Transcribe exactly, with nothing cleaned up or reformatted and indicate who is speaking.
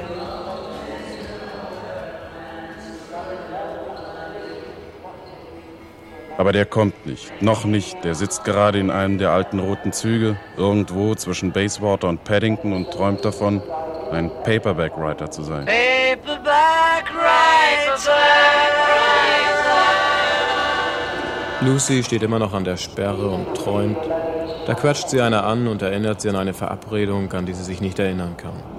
Speaker 1: Aber der kommt nicht. Noch nicht. Der sitzt gerade in einem der alten roten Züge, irgendwo zwischen Bayswater und Paddington und träumt davon, ein Paperback-Writer zu sein.
Speaker 2: Paperback-Writer.
Speaker 3: Lucy steht immer noch an der Sperre und träumt. Da quatscht sie einer an und erinnert sie an eine Verabredung, an die sie sich nicht erinnern kann.